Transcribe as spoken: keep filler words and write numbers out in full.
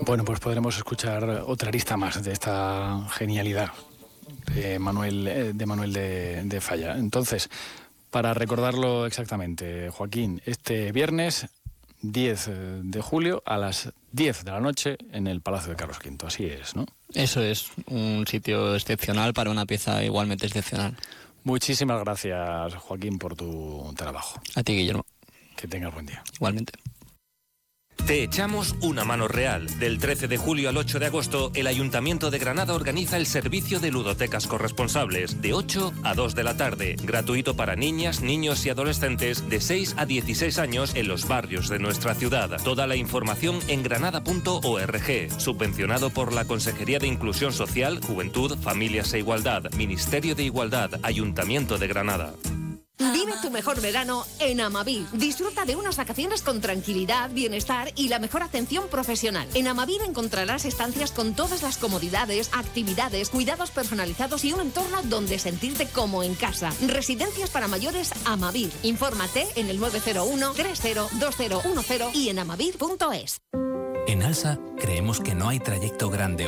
Bueno, pues podremos escuchar otra arista más de esta genialidad de Manuel de, Manuel de, de Falla. Entonces, para recordarlo exactamente, Joaquín, este viernes diez de julio a las diez de la noche en el Palacio de Carlos quinto. Así es, ¿no? Eso es, un sitio excepcional para una pieza igualmente excepcional. Muchísimas gracias, Joaquín, por tu trabajo. A ti, Guillermo. Que tengas buen día. Igualmente. Te echamos una mano real. Del trece de julio al ocho de agosto, el Ayuntamiento de Granada organiza el servicio de ludotecas corresponsables de ocho a dos de la tarde. Gratuito para niñas, niños y adolescentes de seis a dieciséis años en los barrios de nuestra ciudad. Toda la información en granada punto org. Subvencionado por la Consejería de Inclusión Social, Juventud, Familias e Igualdad. Ministerio de Igualdad, Ayuntamiento de Granada. Vive tu mejor verano en Amavir. Disfruta de unas vacaciones con tranquilidad, bienestar y la mejor atención profesional. En Amavir encontrarás estancias con todas las comodidades, actividades, cuidados personalizados y un entorno donde sentirte como en casa. Residencias para mayores Amavir. Infórmate en el nueve cero uno, tres cero, dos cero uno cero y en amavir punto es. En ALSA creemos que no hay trayecto grande